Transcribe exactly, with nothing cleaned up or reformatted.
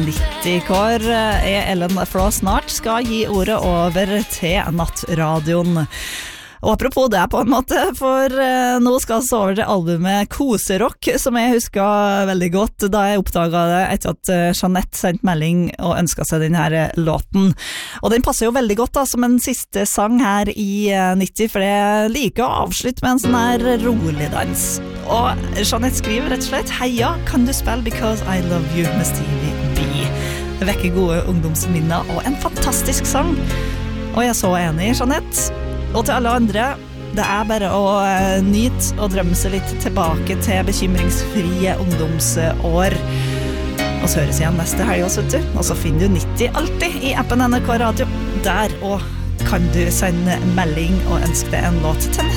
nitti-kår er Ellen Flå snart skal gi ordet over til nattradioen. Og apropos det på en måte, for eh, nå skal vi over til albumet Koserock, som jeg husker veldig godt da jeg oppdaget det etter at eh, Jeanette sendte melding og ønsket seg denne her låten. Og den passer jo veldig godt da, som en siste sang her i eh, nitti, for jeg liker å avslutte med en sånn her rolig dans. Og Jeanette skriver rett og slett, «Heia, kan du spille Because I Love You med Stevie B?» Det vekker gode ungdomsminner og en fantastisk sang. Og jeg er så enig, Jeanette. Og til alle andre, det er bare å uh, nyte og drømme seg litt tilbake til bekymringsfrie ungdomsår. Og så høres igjen neste helg også, vet du. Og så finner du nitti alltid i appen N R K Radio. Der og kan du sende melding og ønske deg en låt til